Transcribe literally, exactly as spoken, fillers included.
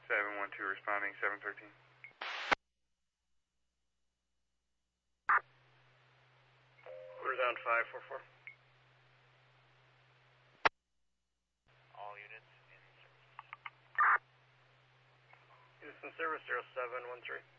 seven one two responding, seven thirteen. We're down five four four. All units in service. Units in service, zero seven one three.